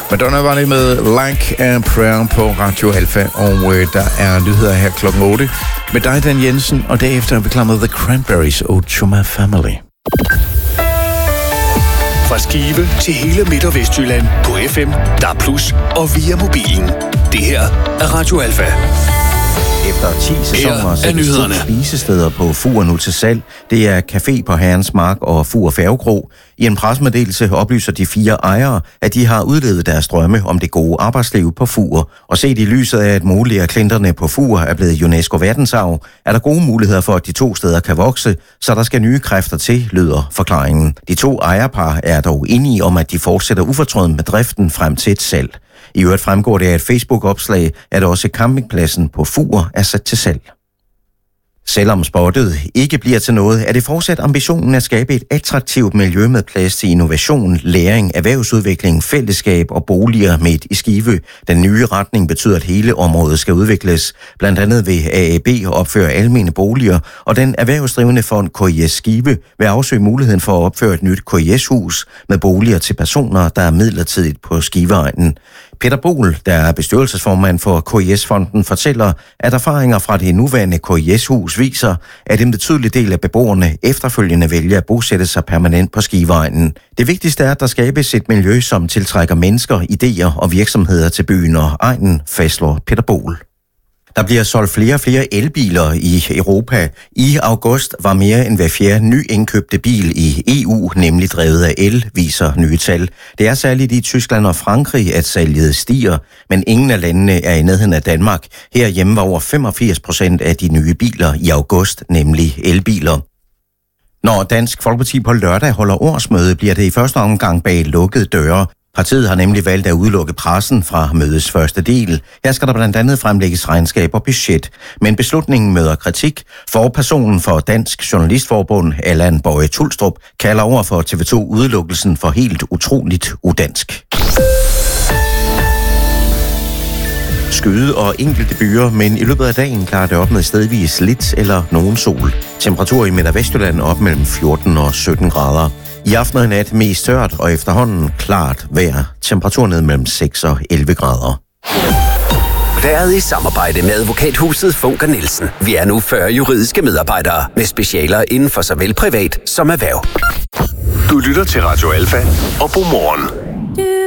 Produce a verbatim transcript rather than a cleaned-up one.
Madonna var det med Like a Prayer på Radio Alpha, og øh, der er nyheder her klokken otte med dig, Dan Jensen, og derefter er vi klar med The Cranberries og To My Family. Fra Skive til hele Midt- og Vestjylland på F M, D A B plus og via mobilen. Det her er Radio Alpha. Efter ti sæsoner sættes to spisesteder på Fur nu til salg. Det er Café på Herrens Mark og Fur Færgekro. I en pressemeddelelse oplyser de fire ejere, at de har udlevet deres drømme om det gode arbejdsliv på Fur. Og set i lyset af, at mulige af klinterne på Fur er blevet UNESCO verdensarv, er der gode muligheder for, at de to steder kan vokse, så der skal nye kræfter til, lyder forklaringen. De to ejerpar er dog enige om, at de fortsætter ufortrødent med driften frem til et salg. I øvrigt fremgår det af et Facebook-opslag, at også campingpladsen på Fur er sat til salg. Selvom spottet ikke bliver til noget, er det fortsat ambitionen at skabe et attraktivt miljø med plads til innovation, læring, erhvervsudvikling, fællesskab og boliger midt i Skive. Den nye retning betyder, at hele området skal udvikles. Blandt andet vil A A B opføre almene boliger, og den erhvervsdrivende fond K I S Skive vil afsøge muligheden for at opføre et nyt K I S-hus med boliger til personer, der er midlertidigt på Skiveegnen. Peter Bohl, der er bestyrelsesformand for K I S-fonden, fortæller, at erfaringer fra det nuværende K I S-hus viser, at en betydelig del af beboerne efterfølgende vælger at bosætte sig permanent på Skiveegnen. Det vigtigste er, at der skabes et miljø, som tiltrækker mennesker, idéer og virksomheder til byen og egnen, fastslår Peter Bohl. Der bliver solgt flere og flere elbiler i Europa. I august var mere end hver fjerde nyindkøbte bil i E U nemlig drevet af el, viser nye tal. Det er særligt i Tyskland og Frankrig, at salget stiger, men ingen af landene er i nærheden af Danmark. Herhjemme var over femogfirs procent af de nye biler i august nemlig elbiler. Når Dansk Folkeparti på lørdag holder årsmøde, bliver det i første omgang bag lukkede døre. Partiet har nemlig valgt at udelukke pressen fra mødets første del. Her skal der blandt andet fremlægges regnskab og budget. Men beslutningen møder kritik. Forpersonen for Dansk Journalistforbund, Allan Boje Tulstrup, kalder over for T V to-udelukkelsen for helt utroligt udansk. Skyde og enkelte byer, men i løbet af dagen klarer det op med stedvis lidt eller nogen sol. Temperatur i Midt- og Vestjylland op mellem fjorten og sytten grader. I aften og nat mest tørt og efterhånden klart vejr. Temperatur ned mellem seks og elleve grader. Været i samarbejde med advokathuset Funker Nielsen. Vi er nu fyrre juridiske medarbejdere med specialer inden for såvel privat som erhverv. Du lytter til Radio Alpha og God morgen.